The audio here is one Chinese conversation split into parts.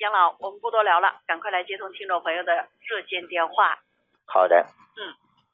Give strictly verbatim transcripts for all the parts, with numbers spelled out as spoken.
杨老，我们不多聊了，赶快来接通听众朋友的热线电话。 好的。 嗯。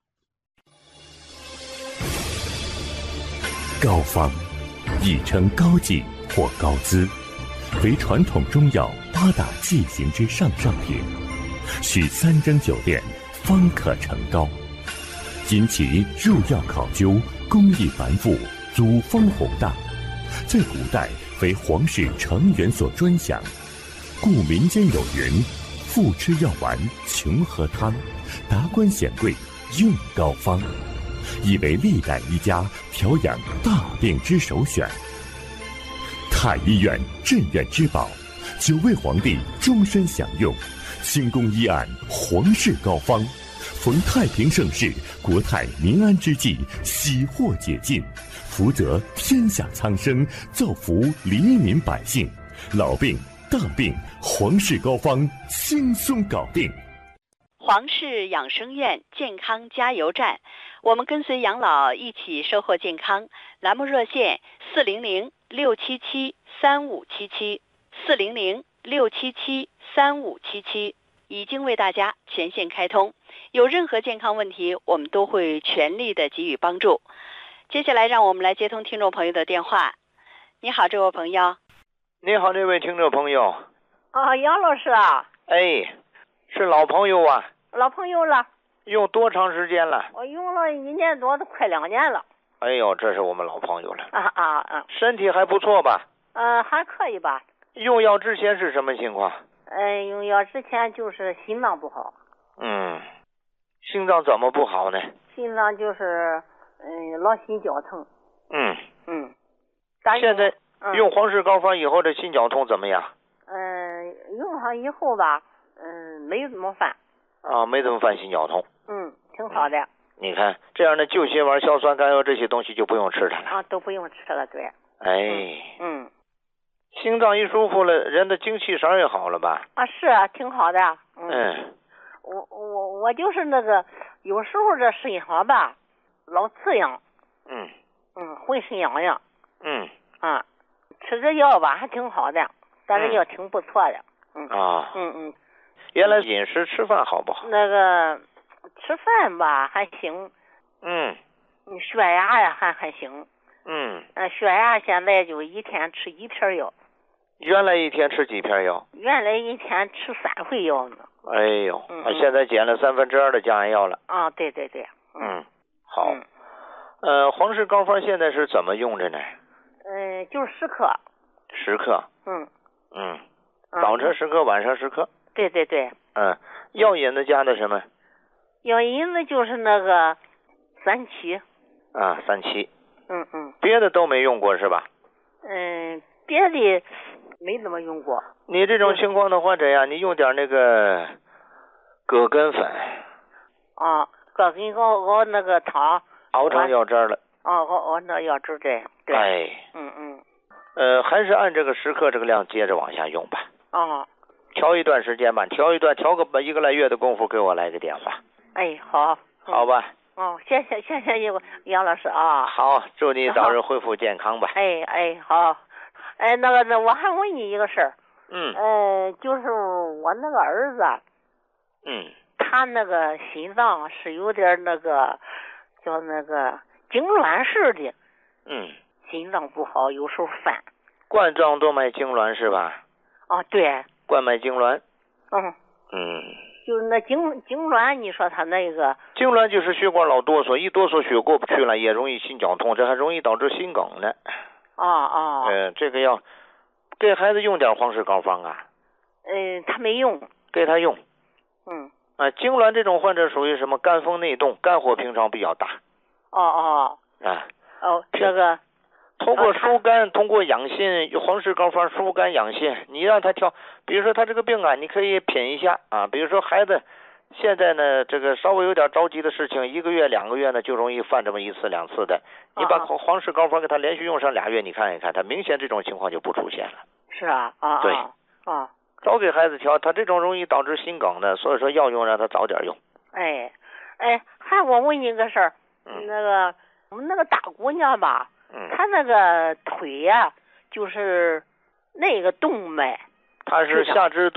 膏方，亦称膏剂或膏滋，为传统中药八大剂型之上上品，需三蒸九炼方可成膏。因其入药考究，工艺繁复，祖风宏大，在古代为皇室成员所专享，故民间有云：富吃药丸，穷喝汤，达官显贵用膏方，亦为历代医家调养大病之首选。太医院镇院之宝，九位皇帝终身享用，清宫医案皇室膏方，逢太平盛世、国泰民安之际，喜获解禁，福泽天下苍生，造福黎民百姓。老病大病，皇氏膏方轻松搞定。 皇氏养生院健康加油站，我们跟随杨老一起收获健康。栏目热线四零零六七七三五七七，四零零六七七三五七七，已经为大家全线开通。有任何健康问题，我们都会全力的给予帮助。接下来让我们来接通听众朋友的电话。你好，这位朋友。 你好，这位听众朋友。 啊，杨老师啊。 哎，是老朋友啊。 老朋友了。 用多长时间了？ 我用了一年多，都快两年了。 哎呦，这是我们老朋友了。 啊啊啊！ 身体还不错吧？ 呃，还可以吧。 用药之前是什么情况？ 呃，用药之前就是心脏不好。 嗯，心脏怎么不好呢？ 心脏就是嗯、呃、老心绞疼。 嗯嗯。 现在用皇氏膏方以后，这心绞痛怎么样？ 嗯、呃，用上以后吧，嗯、呃，没怎么犯。 啊，没怎么犯心绞痛。 嗯，挺好的。 嗯、你看这样的救心丸、硝酸甘油这些东西就不用吃它了。 啊，都不用吃了，对。 哎。 嗯。嗯， 心脏一舒服了，人的精气神也好了吧？ 啊，是啊，挺好的。嗯。 嗯我我我就是那个，有时候这身上吧，老刺痒。 嗯。 嗯，浑身痒痒。 嗯。 啊，吃这药吧还挺好的，但是药挺不错的。嗯。 啊。 嗯嗯。 原来饮食吃饭好不好？ 那个吃饭吧还行。 嗯。 血压呀还还行。 嗯。 呃，血压现在就一天吃一片药。 原来一天吃几片药？ 原来一天吃三回药呢。 哎呦， 嗯嗯现在减了三分之二的降压药了。 啊，对对对。 嗯，好。 嗯、 呃，皇氏膏方现在是怎么用着呢？ 嗯、呃，就是十克。 十克。 嗯。 嗯。早晨十克，晚上十克。 对对对。 嗯，药引子加的什么？ 药引子就是那个三七。 啊，三七。 嗯嗯。 别的都没用过是吧？ 嗯，别的没怎么用过。 你这种情况的话，这样你用点那个葛根粉。 啊，葛根熬熬那个汤。 熬成药汁了。 啊，熬熬那药汁对。对。 哎。 嗯嗯。 呃，还是按这个十克这个量接着往下用吧。 啊。 调一段时间吧，调一段，调个一个来月的功夫，给我来个电话。 哎，好。 嗯、好吧。 哦，谢谢谢谢你杨老师啊。 好，祝你早日恢复健康吧。 哎哎，好。哎，那个那我还问你一个事儿。 嗯。 呃，就是我那个儿子。 嗯。 他那个心脏是有点那个叫那个痉挛式的。 嗯。 心脏不好，有时候犯。 冠状动脉痉挛是吧？ 啊，对。 冠脉痉挛。 嗯。 嗯。 就是那痉痉挛，你说他那个。 痉挛就是血管老哆嗦，一哆嗦血过不去了，也容易心绞痛，这还容易导致心梗呢。 啊啊。 呃，这个要给孩子用点皇氏膏方啊。 嗯，他没用。 给他用。 嗯。 啊，痉挛这种患者属于什么？肝风内动，肝火平常比较大。 哦哦。 啊。 哦，这个。 通过疏肝，通过养心，皇氏膏方疏肝养心。你让他调，比如说他这个病啊，你可以品一下啊。比如说孩子现在呢，这个稍微有点着急的事情，一个月两个月呢就容易犯这么一次两次的。你把皇氏膏方给他连续用上俩月，你看一看，他明显这种情况就不出现了。 是啊。啊。 对。 啊。 早给孩子调，他这种容易导致心梗的，所以说要用让他早点用。 哎哎，还我问你个事儿。嗯。那个我们那个大姑娘吧。 嗯， 他那个腿呀、啊，就是那个动脉， 他是下肢